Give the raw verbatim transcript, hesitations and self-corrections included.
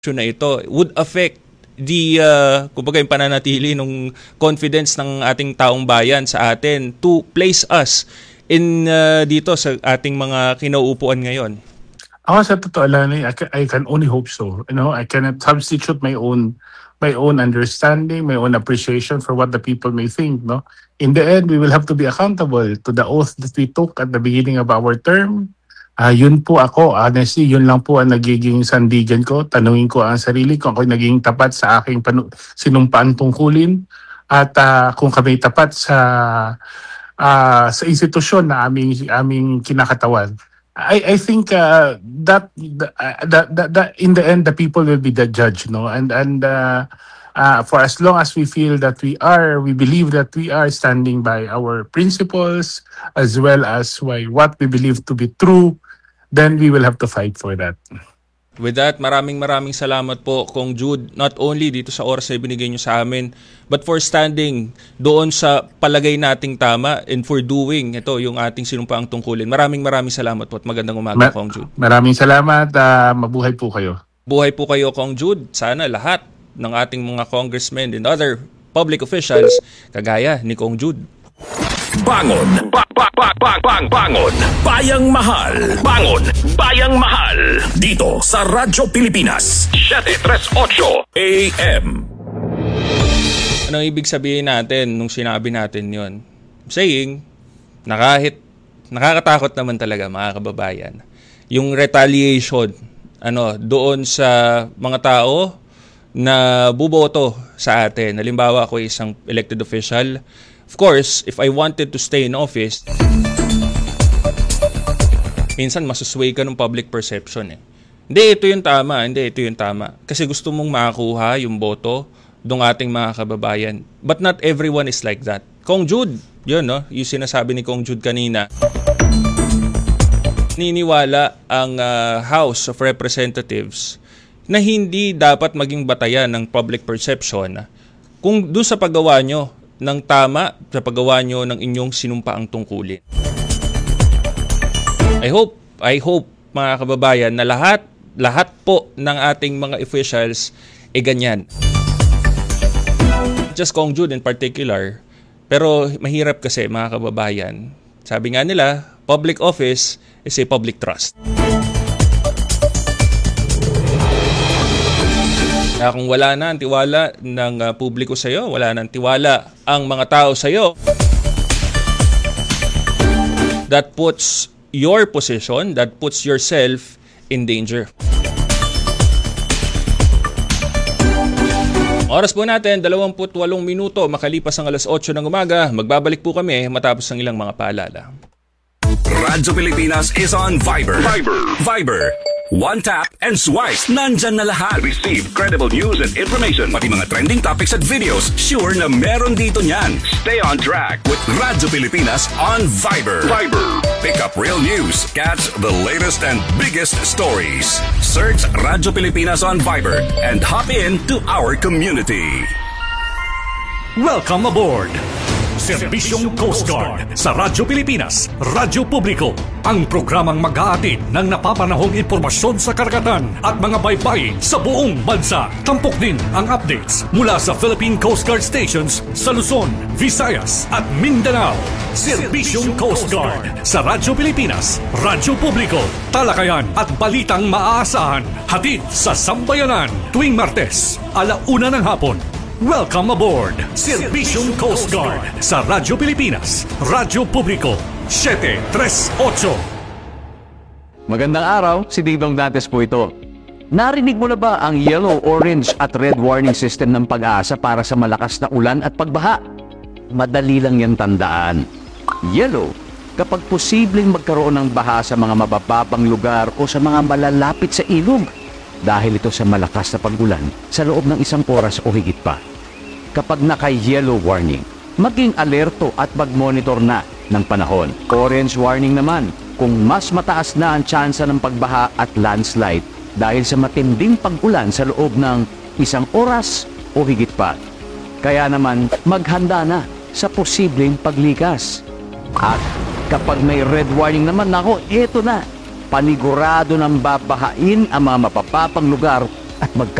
na ito would affect the uh, kumbaga yung pananatili ng confidence ng ating taong bayan sa atin to place us in uh, dito sa ating mga kinauupuan ngayon? Ako sa totoo lang, I can, I can only hope so. You know, I cannot substitute my own my own understanding, my own appreciation for what the people may think. No, in the end, we will have to be accountable to the oath that we took at the beginning of our term. Uh, yun po ako, honestly, yun lang po ang nagiging sandigan ko. Tanungin ko ang sarili ko kung ako'y naging tapat sa aking panu- sinumpaan tungkulin at uh, kung kami tapat sa uh, sa institusyon na aming aming kinakatawan. I I think uh, that, uh, that, that that in the end the people will be the judge, no, and and uh, uh, for as long as we feel that we are, we believe that we are standing by our principles as well as why what we believe to be true, then we will have to fight for that. With that, maraming maraming salamat po Kong Jude, not only dito sa oras na ibinigay nyo sa amin, but for standing doon sa palagay nating tama and for doing ito yung ating sinumpaang tungkulin. Maraming maraming salamat po at magandang umaga, Ma- Kong Jude. Maraming salamat, uh, mabuhay po kayo. Buhay po kayo, Kong Jude. Sana lahat ng ating mga congressmen and other public officials kagaya ni Kong Jude. Bangon, ba, ba, ba, ba, bang, bangon, bayang mahal, bangon, bayang mahal, dito sa Radyo Pilipinas, seven thirty-eight A M. Anong ibig sabihin natin nung sinabi natin yon? Saying, na kahit nakakatakot naman talaga mga kababayan, yung retaliation ano, doon sa mga tao na buboto sa atin. Halimbawa, ako isang elected official. Of course, if I wanted to stay in office, minsan masusway ka ng public perception eh. Hindi, ito yung tama. Hindi, ito yung tama. Kasi gusto mong makakuha yung boto ng ating mga kababayan. But not everyone is like that. Kong Jude, yun no, yung sinasabi ni Kong Jude kanina. Niniwala ang uh, House of Representatives na hindi dapat maging batayan ng public perception kung doon sa paggawa nyo ng tama, sa paggawa nyo ng inyong sinumpaang tungkulin. I hope, I hope mga kababayan na lahat, lahat po ng ating mga officials ay ganyan. Just Kong Jude in particular, pero mahirap kasi mga kababayan. Sabi nga nila, public office is a public trust. Na kung wala na ang tiwala ng uh, publiko sa iyo, wala na ang tiwala ang mga tao sa iyo, that puts your position, that puts yourself in danger. Oras po natin, dalawampu't walong minuto, makalipas ang alas otso ng umaga. Magbabalik po kami matapos ang ilang mga paalala. Radyo Pilipinas is on Viber. Viber. Viber. One tap and swipe. Nandyan na lahat. Receive credible news and information. Pati mga trending topics at videos. Sure na meron dito niyan. Stay on track with Radyo Pilipinas on Viber. Viber. Pick up real news. Catch the latest and biggest stories. Search Radyo Pilipinas on Viber and hop in to our community. Welcome aboard! Serbisyong Coast Guard sa Radyo Pilipinas, Radyo Publiko, ang programang mag-aatid ng napapanahong impormasyon sa karagatan at mga baybay sa buong bansa. Tampok din ang updates mula sa Philippine Coast Guard stations sa Luzon, Visayas at Mindanao. Serbisyong Coast Guard sa Radyo Pilipinas, Radyo Publiko, talakayan at balitang maaasahan, hatid sa sambayanan tuwing Martes, alauna ng hapon. Welcome aboard! Serbisyong Coast Guard sa Radyo Pilipinas, Radyo Publiko, seven thirty-eight. Magandang araw, si Dingdong Dantes po ito. Narinig mo na ba ang yellow, orange at red warning system ng Pag-asa para sa malakas na ulan at pagbaha? Madali lang yan tandaan. Yellow, kapag posibleng magkaroon ng baha sa mga mabababang lugar o sa mga malalapit sa ilog, dahil ito sa malakas na pag-ulan sa loob ng isang oras o higit pa. Kapag naka-yellow warning, maging alerto at mag-monitor na ng panahon. Orange warning naman, kung mas mataas na ang tsansa ng pagbaha at landslide dahil sa matinding pag-ulan sa loob ng isang oras o higit pa. Kaya naman, maghanda na sa posibleng paglikas. At kapag may red warning naman, nako, eto na. Panigurado ng babahain ang mga mapapapang lugar at magka